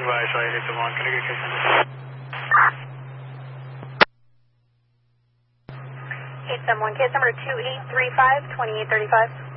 Goodbye, sorry, 871. Can I get case number? 871, case number 2835, 2835.